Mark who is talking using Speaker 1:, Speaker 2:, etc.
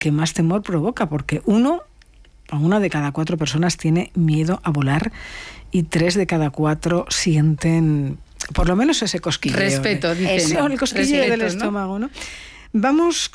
Speaker 1: que más temor provoca, porque una de cada 4 personas tiene miedo a volar y 3 de cada 4 sienten por lo menos ese cosquilleo.
Speaker 2: Respeto, dicen.
Speaker 1: El cosquilleo del estómago, ¿no? Vamos